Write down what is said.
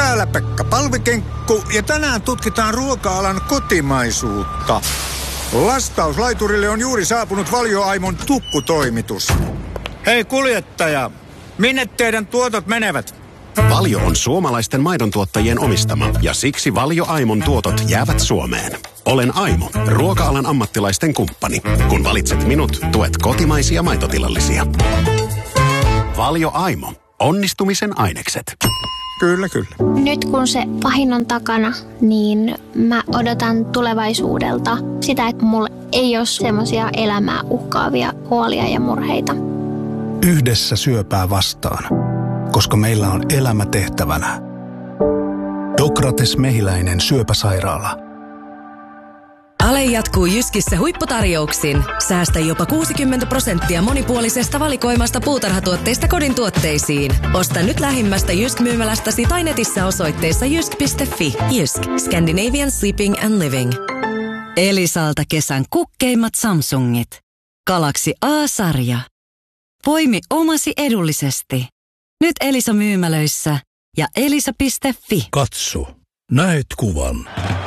Täällä Pekka Palvikenkku ja tänään tutkitaan ruoka-alan kotimaisuutta. Lastauslaiturille on juuri saapunut Valio Aimon tukkutoimitus. Hei kuljettaja, minne teidän tuotot menevät? Valio on suomalaisten maidontuottajien omistama ja siksi Valio Aimon tuotot jäävät Suomeen. Olen Aimo, ruoka-alan ammattilaisten kumppani. Kun valitset minut, tuet kotimaisia maitotilallisia. Valio Aimo. Onnistumisen ainekset. Kyllä, kyllä. Nyt kun se pahin on takana, niin mä odotan tulevaisuudelta sitä, että mulla ei ole semmoisia elämää uhkaavia huolia ja murheita. Yhdessä syöpää vastaan, koska meillä on elämä tehtävänä. Dokrates Mehiläinen syöpäsairaala. Ale jatkuu Jyskissä huipputarjouksin. Säästä jopa 60% monipuolisesta valikoimasta puutarhatuotteista kodin tuotteisiin. Osta nyt lähimmästä Jysk-myymälästäsi tai netissä osoitteessa jysk.fi. Jysk. Scandinavian Sleeping and Living. Elisalta kesän kukkeimmat Samsungit. Galaxy A-sarja. Poimi omasi edullisesti. Nyt Elisa myymälöissä ja elisa.fi. Katso, näet kuvan.